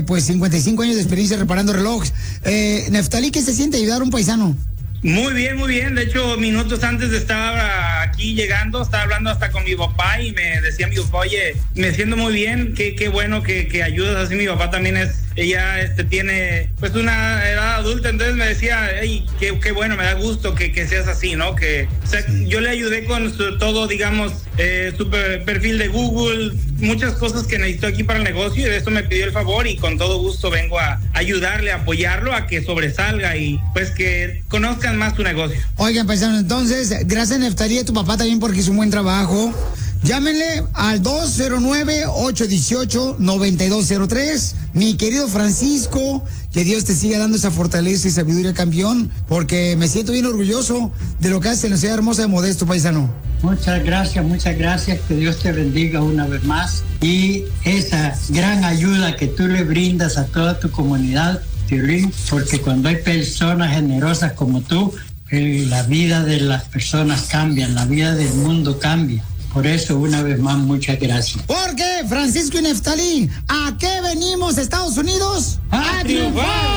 pues 55 años de experiencia reparando relojes. Neftalí, ¿qué se siente ayudar a un paisano? Muy bien, muy bien. De hecho, minutos antes de estar aquí llegando, estaba hablando hasta con mi papá y me decía mi papá, oye, me siento muy bien, qué bueno que ayudas así. Mi papá también ella tiene pues una edad adulta, entonces me decía, hey, qué bueno, me da gusto que seas así, ¿no? O sea, yo le ayudé con todo, digamos, su perfil de Google, muchas cosas que necesito aquí para el negocio, y de eso me pidió el favor, y con todo gusto vengo a ayudarle, a apoyarlo a que sobresalga y pues que conozcan más tu negocio. Oigan, paisanos, entonces, gracias Neftalí a tu papá también porque hizo un buen trabajo. Llámenle al 209-818-9203. Mi querido Francisco, que Dios te siga dando esa fortaleza y sabiduría, campeón, porque me siento bien orgulloso de lo que hace en la ciudad hermosa de Modesto, paisano. Muchas gracias, que Dios te bendiga una vez más. Y esa gran ayuda que tú le brindas a toda tu comunidad, Piolín, porque cuando hay personas generosas como tú, la vida de las personas cambia, la vida del mundo cambia. Por eso, una vez más, muchas gracias. Porque, Francisco y Neftalí, ¿a qué venimos, Estados Unidos? ¡A triunfar!